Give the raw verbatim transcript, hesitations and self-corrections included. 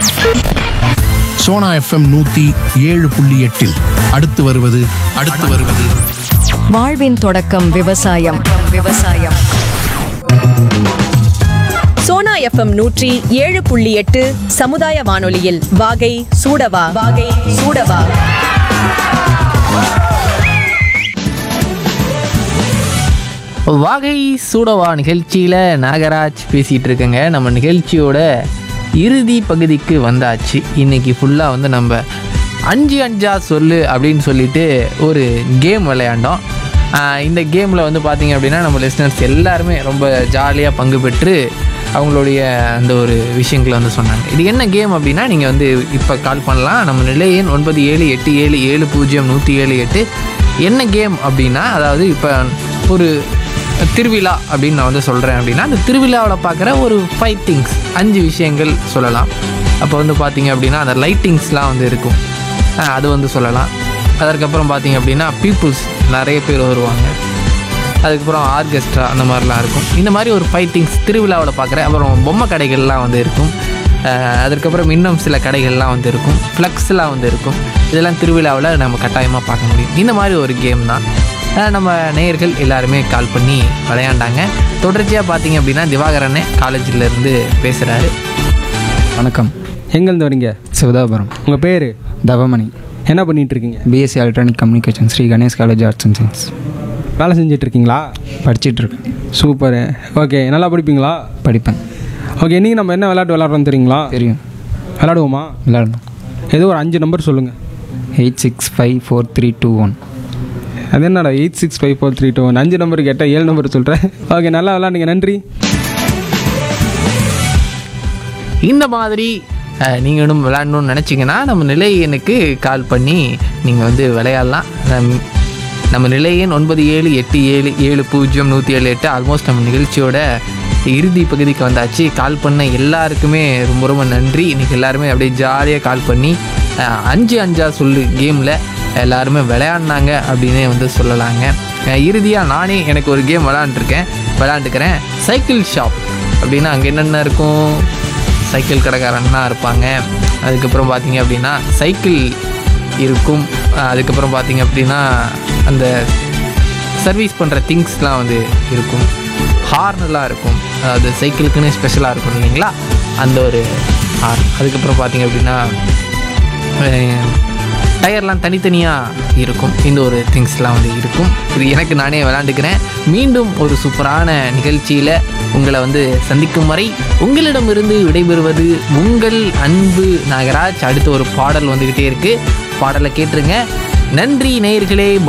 Sona FM நூத்தி ஏழு புள்ளி எட்டில் அடுத்து வருவது அடுத்து வருவது வாழ்வின் தொடக்கம் விவசாயம். விவசாயம். சோனா எஃப்எம் நூற்றி ஏழு புள்ளி எட்டு சமுதாய வானொலியில் வாகை சூடவா வாகை சூடவா. வாகை சூடவா நிகழ்ச்சியில் நாகராஜ் பேசிகிட்டு இருக்கேங்க. நம்ம நிகழ்ச்சியோட இறுதி பகுதிக்கு வந்தாச்சு. இன்றைக்கி ஃபுல்லாக வந்து நம்ம அஞ்சு அஞ்சா சொல்லு அப்படின்னு சொல்லிட்டு ஒரு கேம் விளையாண்டோம். இந்த கேமில் வந்து பார்த்திங்க அப்படின்னா நம்ம லிஸ்னர்ஸ் எல்லாருமே ரொம்ப ஜாலியாக பங்கு பெற்று அவங்களுடைய அந்த ஒரு விஷயங்களை வந்து சொன்னாங்க. இது என்ன கேம் அப்படின்னா, நீங்கள் வந்து இப்போ கால் பண்ணலாம். நம்ம நிலை எண் ஒன்பது ஏழு எட்டு ஏழு ஏழு பூஜ்ஜியம் நூற்றி ஏழு எட்டு. என்ன கேம் அப்படின்னா, அதாவது இப்போ ஒரு திருவிழா அப்படின்னு நான் வந்து சொல்கிறேன் அப்படின்னா, அந்த திருவிழாவில் பார்க்குற ஒரு ஃபைவ் திங்ஸ், அஞ்சு விஷயங்கள் சொல்லலாம். அப்போ வந்து பார்த்திங்க அப்படின்னா அந்த லைட்டிங்ஸ்லாம் வந்து இருக்கும், அது வந்து சொல்லலாம். அதற்கப்புறம் பார்த்திங்க அப்படின்னா பீப்புள்ஸ் நிறைய பேர் வருவாங்க. அதுக்கப்புறம் ஆர்கெஸ்ட்ரா அந்த மாதிரிலாம் இருக்கும். இந்த மாதிரி ஒரு ஃபைவ் திங்ஸ் திருவிழாவில் பார்க்குற. அப்புறம் பொம்மை கடைகள்லாம் வந்து இருக்கும். அதுக்கப்புறம் இன்னும் சில கடைகள்லாம் வந்து இருக்கும். ஃப்ளக்ஸ்லாம் வந்து இருக்கும். இதெல்லாம் திருவிழாவில் நம்ம கட்டாயமாக பார்க்க முடியும். இந்த மாதிரி ஒரு கேம் தான். நம்ம நேயர்கள் எல்லாருமே கால் பண்ணி விளையாண்டாங்க. தொடர்ச்சியாக பார்த்தீங்க அப்படின்னா திவாகரனே காலேஜிலேருந்து பேசுகிறாரு. வணக்கம். எங்கேருந்து வரீங்க? சிவதாபுரம். உங்கள் பேர்? தவமணி. என்ன பண்ணிகிட்ருக்கீங்க? BSc electronic communication, Sri Ganesh college arts and science. வேலை செஞ்சிட்ருக்கீங்களா? படிச்சிட்ருக்கேன். சூப்பரு. ஓகே, நல்லா படிப்பீங்களா? படிப்பேன். ஓகே, இன்றைக்கி நம்ம என்ன விளையாட்டு விளையாடுறோம் தெரியுங்களா? தெரியும். விளையாடுவோமா? விளையாடணும். ஏதோ ஒரு அஞ்சு நம்பர் சொல்லுங்கள். Eight six five four three two one. அது என்னடா eight six five four three two one? அஞ்சு நம்பர் கேட்டால் ஏழு நம்பர் சொல்கிறேன். ஓகே, நல்லா விளையாடுங்க. நன்றி. இந்த மாதிரி நீங்களும் விளையாடணும்னு நினச்சிங்கன்னா நம்ம நிலை எண்ணுக்கு கால் பண்ணி நீங்கள் வந்து விளையாடலாம். நம்ம நிலை எண் ஒன்பது ஏழு எட்டு ஏழு ஏழு பூஜ்ஜியம் நூற்றி ஏழு எட்டு. ஆல்மோஸ்ட் நம்ம நிகழ்ச்சியோட இறுதி பகுதிக்கு வந்தாச்சு. கால் பண்ண எல்லாருக்குமே ரொம்ப ரொம்ப நன்றி. இன்றைக்கி எல்லாருமே அப்படியே ஜாலியாக கால் பண்ணி அஞ்சு அஞ்சா சொல்லு கேமில் எல்லாருமே விளையாடினாங்க அப்படின்னே வந்து சொல்லலாங்க. இறுதியாக நானே எனக்கு ஒரு கேம் விளையாண்டுருக்கேன் விளையாண்டுக்கிறேன் சைக்கிள் ஷாப் அப்படின்னா அங்கே என்னென்ன இருக்கும்? சைக்கிள் கடைக்காரன்னா இருப்பாங்க. அதுக்கப்புறம் பார்த்திங்க அப்படின்னா சைக்கிள் இருக்கும். அதுக்கப்புறம் பார்த்திங்க அப்படின்னா அந்த சர்வீஸ் பண்ணுற திங்ஸ்லாம் வந்து இருக்கும். ஹார்னெலாம் இருக்கும். அதாவது சைக்கிளுக்குன்னு ஸ்பெஷலாக இருக்கும் இல்லைங்களா, அந்த ஒரு ஹார்ன். அதுக்கப்புறம் பார்த்திங்க அப்படின்னா டயர்லாம் தனித்தனியாக இருக்கும். இந்த ஒரு திங்ஸ்லாம் வந்து இருக்கும். இது எனக்கு நானே விளையாண்டுக்கிறேன். மீண்டும் ஒரு சூப்பரான நிகழ்ச்சியில் உங்களை வந்து சந்திக்கும் வரை உங்களிடமிருந்து விடைபெறுவது உங்கள் அன்பு நாகராஜ். அடுத்த ஒரு பாடல் வந்துக்கிட்டே இருக்குது. பாடலை கேட்டுருங்க. நன்றி நேயர்களே.